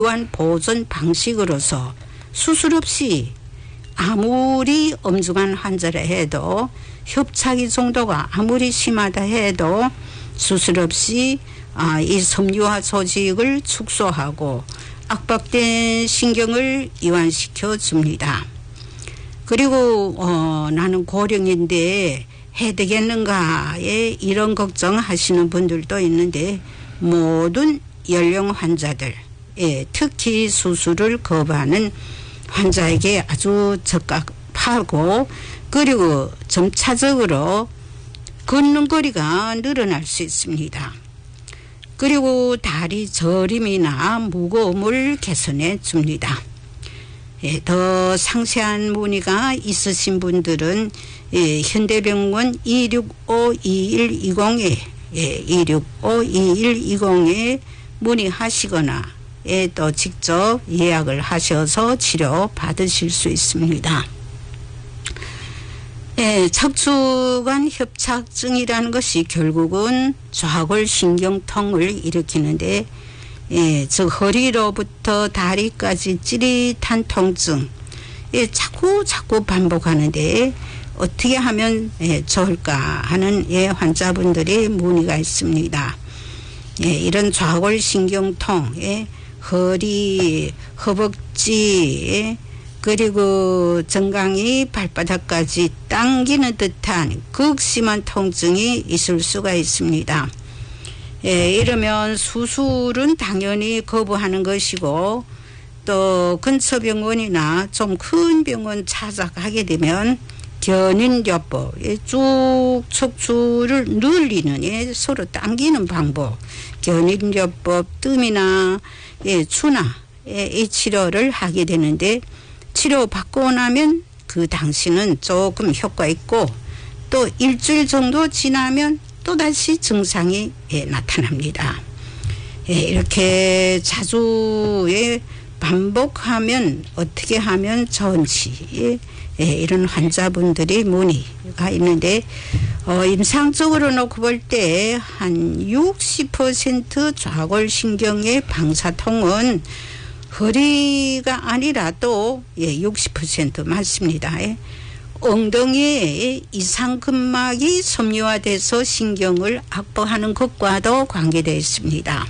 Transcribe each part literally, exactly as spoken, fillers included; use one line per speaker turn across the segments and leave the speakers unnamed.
이러한 보존 방식으로서 수술 없이 아무리 엄중한 환자라 해도 협착이 정도가 아무리 심하다 해도 수술 없이 아, 이 섬유화 조직을 축소하고 압박된 신경을 이완시켜 줍니다. 그리고 어, 나는 고령인데 해야 되겠는가에 이런 걱정하시는 분들도 있는데 모든 연령 환자들, 예, 특히 수술을 거부하는 환자에게 아주 적합하고 그리고 점차적으로 걷는 거리가 늘어날 수 있습니다. 그리고 다리 저림이나 무거움을 개선해 줍니다. 예, 더 상세한 문의가 있으신 분들은 예, 현대병원 이육오 이일이공에 예, 이육오 이일이공에 문의하시거나 예, 또 직접 예약을 하셔서 치료 받으실 수 있습니다. 예, 척추관 협착증이라는 것이 결국은 좌골신경통을 일으키는데 예, 즉 허리로부터 다리까지 찌릿한 통증, 예, 자꾸 자꾸 반복하는데 어떻게 하면 예, 좋을까 하는 예, 환자분들이 문의가 있습니다. 예, 이런 좌골신경통, 예, 허리, 허벅지, 예, 그리고 정강이 발바닥까지 당기는 듯한 극심한 통증이 있을 수가 있습니다. 예, 이러면 수술은 당연히 거부하는 것이고 또 근처 병원이나 좀 큰 병원 찾아가게 되면 견인요법, 예, 쭉 척추를 늘리는 예, 서로 당기는 방법, 견인요법, 뜸이나 예, 추나 예, 이 치료를 하게 되는데 치료 받고 나면 그 당시는 조금 효과 있고 또 일주일 정도 지나면 또다시 증상이 예, 나타납니다. 예, 이렇게 자주 예, 반복하면 어떻게 하면 좋은지 예, 예, 이런 환자분들이 문의가 있는데 어, 임상적으로 놓고 볼 때 한 육십 퍼센트 좌골신경의 방사통은 허리가 아니라 또 예, 육십 퍼센트 맞습니다. 예. 엉덩이에 이상근막이 섬유화돼서 신경을 악보하는 것과도 관계되어 있습니다.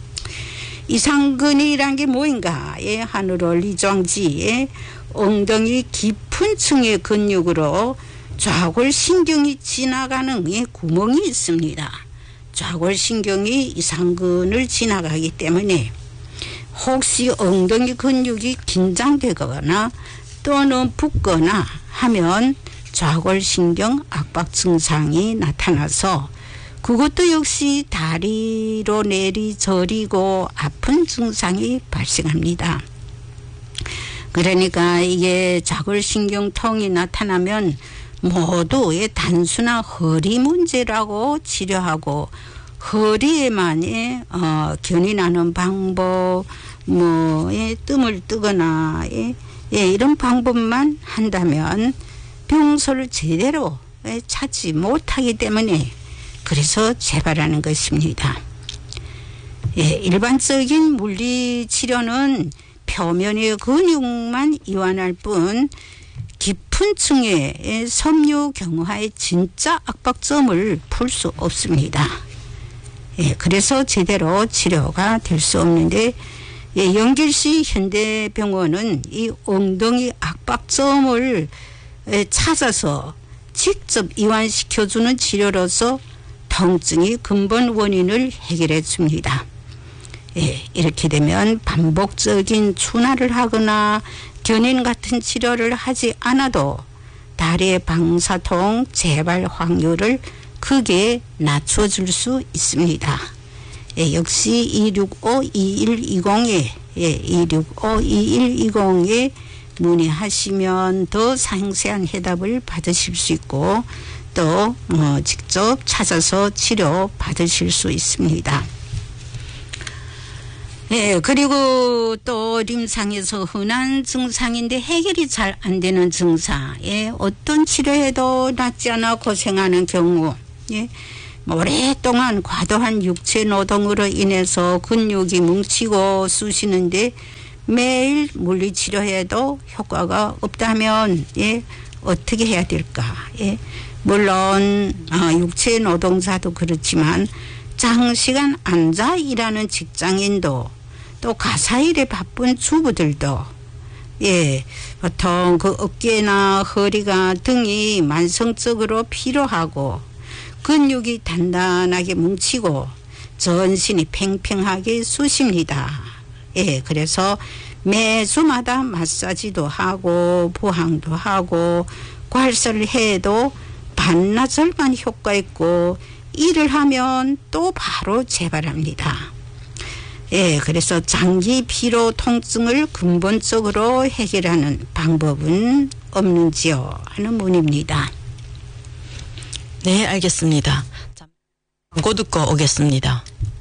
이상근이란 게 뭐인가? 예, 하늘을 리정지에 엉덩이 깊은 층의 근육으로 좌골신경이 지나가는 예, 구멍이 있습니다. 좌골신경이 이상근을 지나가기 때문에 혹시 엉덩이 근육이 긴장되거나 또는 붓거나 하면 좌골신경 압박 증상이 나타나서 그것도 역시 다리로 내리 저리고 아픈 증상이 발생합니다. 그러니까 이게 좌골신경통이 나타나면 모두 단순한 허리 문제라고 치료하고 허리에만 어, 견인하는 방법, 뭐 예, 뜸을 뜨거나 예, 예, 이런 방법만 한다면 병소를 제대로 예, 찾지 못하기 때문에 그래서 재발하는 것입니다. 예, 일반적인 물리치료는 표면의 근육만 이완할 뿐 깊은 층의 섬유 경화의 진짜 압박점을 풀 수 없습니다. 예, 그래서 제대로 치료가 될 수 없는데 예, 영길시 현대병원은 이 엉덩이 압박점을 예, 찾아서 직접 이완시켜주는 치료로서 통증의 근본 원인을 해결해 줍니다. 예, 이렇게 되면 반복적인 추나를 하거나 견인 같은 치료를 하지 않아도 다리의 방사통 재발 확률을 크게 낮춰줄 수 있습니다. 예, 역시 이육오 이일이공에 예, 이육오 이일이공에 문의하시면 더 상세한 해답을 받으실 수 있고 또 어, 직접 찾아서 치료 받으실 수 있습니다. 예, 그리고 또 임상에서 흔한 증상인데 해결이 잘 안 되는 증상, 예, 어떤 치료해도 낫지 않아 고생하는 경우, 예, 오랫동안 과도한 육체 노동으로 인해서 근육이 뭉치고 쑤시는데 매일 물리치료해도 효과가 없다면 예, 어떻게 해야 될까? 예, 물론 어, 육체 노동자도 그렇지만 장시간 앉아 일하는 직장인도 또 가사일에 바쁜 주부들도 예, 보통 그 어깨나 허리가 등이 만성적으로 피로하고 근육이 단단하게 뭉치고 전신이 팽팽하게 쑤십니다. 예, 그래서 매주마다 마사지도 하고 부항도 하고 괄사를 해도 반나절만 효과 있고 일을 하면 또 바로 재발합니다. 예, 그래서 장기 피로 통증을 근본적으로 해결하는 방법은 없는지요? 하는 문입니다.
네, 알겠습니다. 광고 듣고 오겠습니다.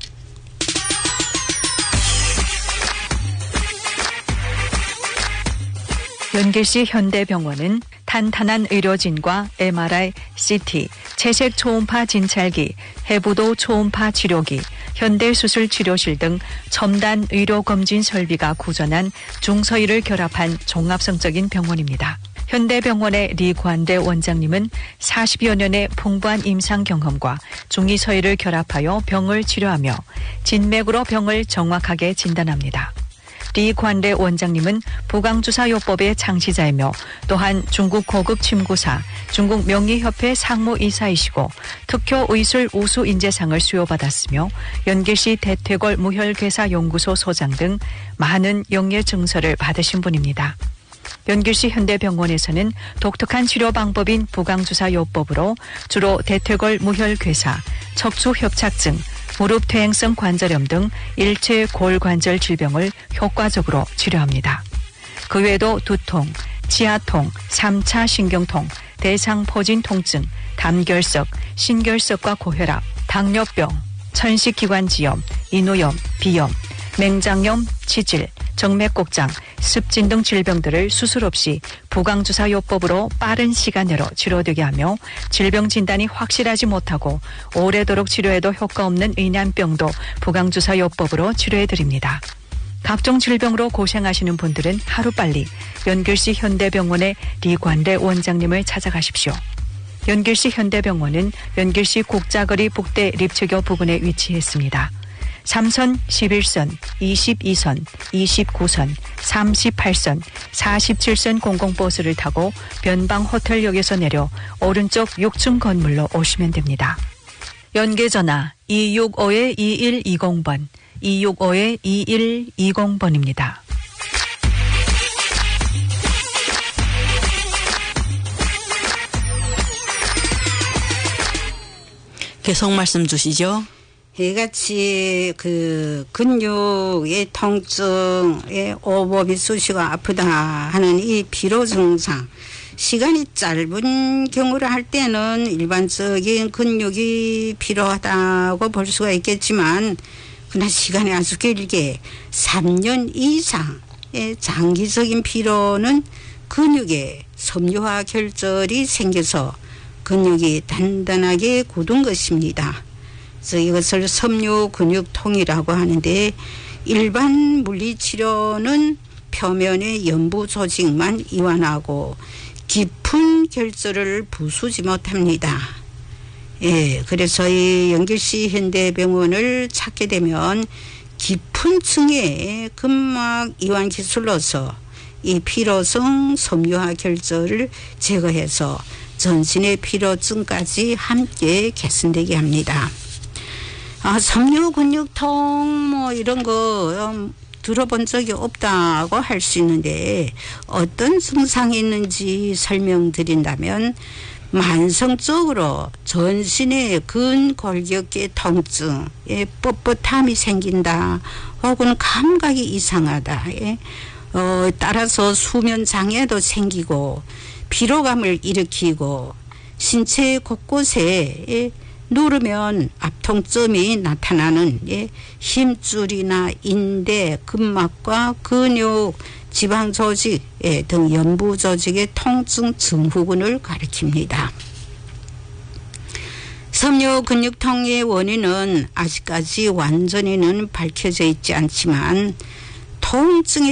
연길시 현대병원은 탄탄한 의료진과 엠알아이, 씨티, 채색 초음파 진찰기, 해부도 초음파 치료기, 현대수술 치료실 등 첨단 의료검진 설비가 구전한 중서의를 결합한 종합성적인 병원입니다. 현대병원의 리관대 원장님은 사십여 년의 풍부한 임상 경험과 중의서의를 결합하여 병을 치료하며 진맥으로 병을 정확하게 진단합니다. 리관대 원장님은 부강주사요법의 창시자이며 또한 중국 고급 침구사, 중국 명의협회 상무이사이시고 특효의술 우수인재상을 수여받았으며 연길시 대퇴골 무혈괴사연구소 소장 등 많은 영예 증서를 받으신 분입니다. 연길시 현대병원에서는 독특한 치료 방법인 부강주사요법으로 주로 대퇴골 무혈괴사, 척추협착증, 무릎 퇴행성 관절염 등 일체 골관절 질병을 효과적으로 치료합니다. 그 외에도 두통, 치아통, 삼 차 신경통, 대상포진 통증, 담결석, 신결석과 고혈압, 당뇨병, 천식기관지염, 인후염, 비염, 맹장염, 치질, 정맥곡장, 습진 등 질병들을 수술 없이 부강주사요법으로 빠른 시간 내로 치료되게 하며 질병 진단이 확실하지 못하고 오래도록 치료해도 효과 없는 의난병도 부강주사요법으로 치료해드립니다. 각종 질병으로 고생하시는 분들은 하루빨리 연길시 현대병원의 리관대 원장님을 찾아가십시오. 연길시 현대병원은 연길시 국자거리 북대 립체교 부근에 위치했습니다. 삼 선, 십일 선, 이십이 선, 이십구 선, 삼십팔 선, 사십칠 선 공공버스를 타고 변방호텔역에서 내려 오른쪽 육 층 건물로 오시면 됩니다. 연계전화 이육오 이일이공 번, 이육오 이일이공 번입니다.
계속 말씀 주시죠.
이같이 그 근육의 통증에 오법이 쑤시고 아프다 하는 이 피로 증상, 시간이 짧은 경우를 할 때는 일반적인 근육이 피로하다고 볼 수가 있겠지만 그러나 시간이 아주 길게 삼 년 이상의 장기적인 피로는 근육에 섬유화 결절이 생겨서 근육이 단단하게 굳은 것입니다. 그래서 이것을 섬유 근육통이라고 하는데 일반 물리치료는 표면의 연부 조직만 이완하고 깊은 결절을 부수지 못합니다. 예, 그래서 이 연길시 현대병원을 찾게 되면 깊은 층의 근막 이완 기술로서 이 피로성 섬유화 결절을 제거해서 전신의 피로증까지 함께 개선되게 합니다. 아, 섬유 근육통 뭐 이런 거 음, 들어본 적이 없다고 할 수 있는데 어떤 증상이 있는지 설명드린다면 만성적으로 전신의 근골격계 통증에 뻣뻣함이 생긴다 혹은 감각이 이상하다. 예. 어, 따라서 수면 장애도 생기고 피로감을 일으키고 신체 곳곳에 예, 누르면 압통점이 나타나는 예, 힘줄이나 인대, 근막과 근육, 지방조직 예, 등 연부조직의 통증 증후군을 가리킵니다. 섬유 근육통의 원인은 아직까지 완전히는 밝혀져 있지 않지만 통증의